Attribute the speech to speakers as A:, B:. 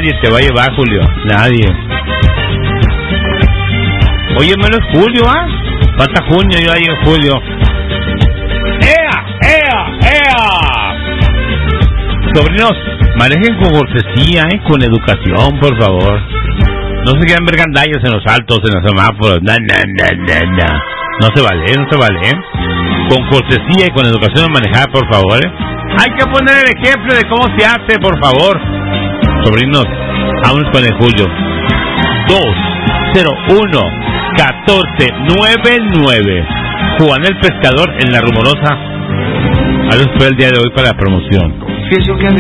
A: Nadie te va a llevar, Julio. Nadie. Oye, menos Julio, ¿ah? Falta junio, yo ahí en julio. ¡Ea! Sobrinos, manejen con cortesía, con educación, por favor. No se quedan ver gandallas en los altos, en los semáforos. No se vale. Con cortesía y con educación a manejar, por favor. Hay que poner el ejemplo de cómo se hace, por favor. Sobrinos, vámonos con el Julio. 201-1499. Juan el Pescador en La Rumorosa. A ver, espera el día de hoy para la promoción.